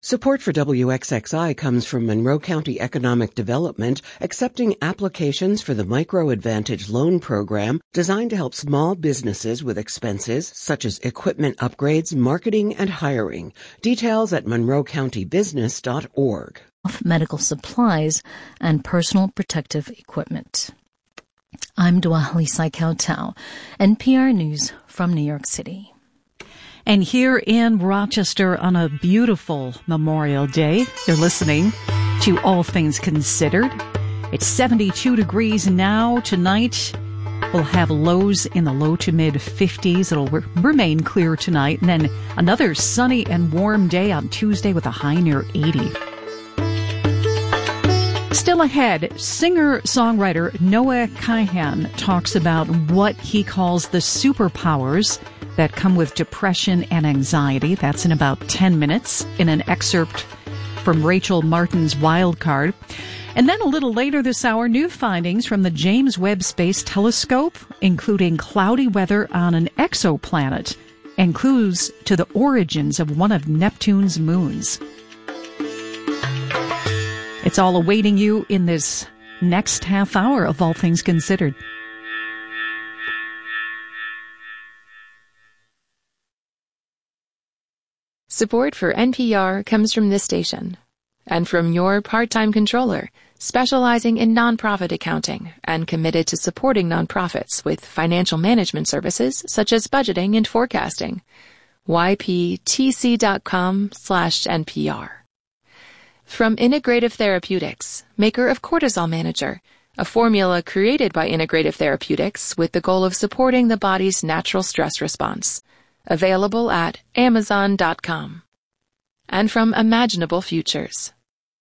Support for WXXI comes from Monroe County Economic Development, accepting applications for the Micro Advantage Loan Program designed to help small businesses with expenses such as equipment upgrades, marketing, and hiring. Details at monroecountybusiness.org. Medical supplies and personal protective equipment. I'm Dwali Saikautau, NPR News from New York City. And here in Rochester on a beautiful Memorial Day, you're listening to All Things Considered. It's 72 degrees now. Tonight, we'll have lows in the low to mid 50s. It'll remain clear tonight. And then another sunny and warm day on Tuesday with a high near 80. Still ahead, singer-songwriter Noah Kahan talks about what he calls the superpowers that come with depression and anxiety. That's in about 10 minutes in an excerpt from Rachel Martin's Wild Card. And then a little later this hour, new findings from the James Webb Space Telescope, including cloudy weather on an exoplanet and clues to the origins of one of Neptune's moons. It's all awaiting you in this next half hour of All Things Considered. Support for NPR comes from this station and from your part-time controller, specializing in nonprofit accounting and committed to supporting nonprofits with financial management services such as budgeting and forecasting. yptc.com/NPR. From Integrative Therapeutics, maker of Cortisol Manager, a formula created by Integrative Therapeutics with the goal of supporting the body's natural stress response. Available at Amazon.com. And from Imaginable Futures.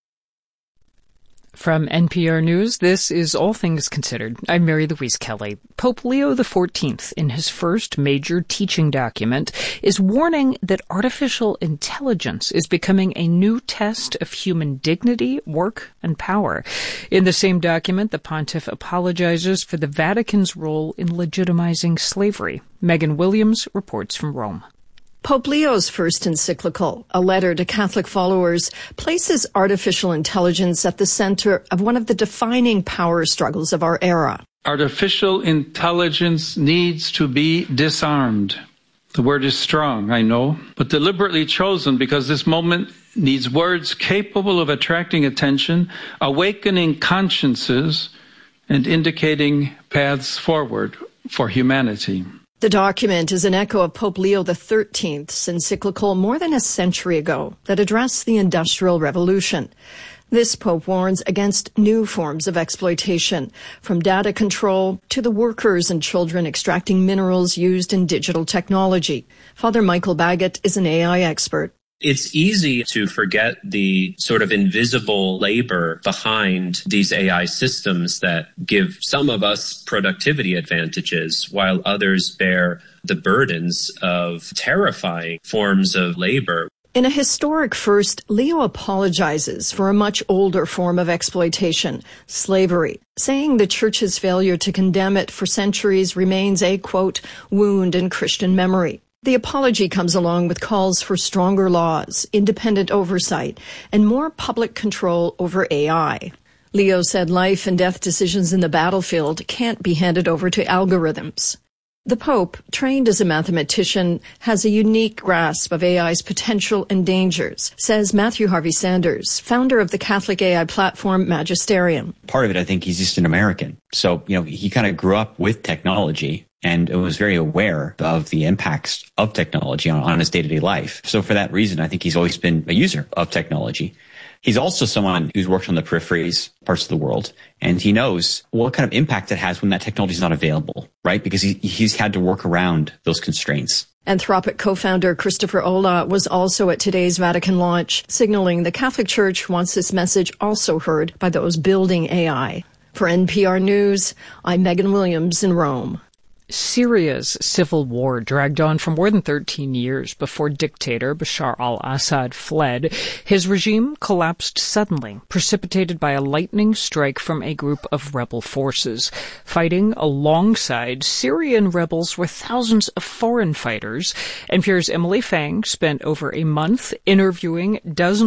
From NPR News, this is All Things Considered. I'm Mary Louise Kelly. Pope Leo XIV, in his first major teaching document, is warning that artificial intelligence is becoming a new test of human dignity, work, and power. In the same document, the pontiff apologizes for the Vatican's role in legitimizing slavery. Megan Williams reports from Rome. Pope Leo's first encyclical, a letter to Catholic followers, places artificial intelligence at the center of one of the defining power struggles of our era. Artificial intelligence needs to be disarmed. The word is strong, I know, but deliberately chosen because this moment needs words capable of attracting attention, awakening consciences, and indicating paths forward for humanity. The document is an echo of Pope Leo XIII's encyclical more than a century ago that addressed the Industrial Revolution. This pope warns against new forms of exploitation, from data control to the workers and children extracting minerals used in digital technology. Father Michael Baggett is an AI expert. It's easy to forget the sort of invisible labor behind these AI systems that give some of us productivity advantages while others bear the burdens of terrifying forms of labor. In a historic first, Leo apologizes for a much older form of exploitation, slavery, saying the Church's failure to condemn it for centuries remains a, quote, wound in Christian memory. The apology comes along with calls for stronger laws, independent oversight, and more public control over AI. Leo said life and death decisions in the battlefield can't be handed over to algorithms. The Pope, trained as a mathematician, has a unique grasp of AI's potential and dangers, says Matthew Harvey Sanders, founder of the Catholic AI platform Magisterium. Part of it, I think he's just an American. So, he kind of grew up with technology and was very aware of the impacts of technology on his day-to-day life. So for that reason, I think he's always been a user of technology. He's also someone who's worked on the peripheries, parts of the world, and he knows what kind of impact it has when that technology is not available, right? Because he's had to work around those constraints. Anthropic co-founder Christopher Olah was also at today's Vatican launch, signaling the Catholic Church wants this message also heard by those building AI. For NPR News, I'm Megan Williams in Rome. Syria's civil war dragged on for more than 13 years before dictator Bashar al-Assad fled. His regime collapsed suddenly, precipitated by a lightning strike from a group of rebel forces. Fighting alongside Syrian rebels were thousands of foreign fighters. NPR's Emily Fang spent over a month interviewing dozens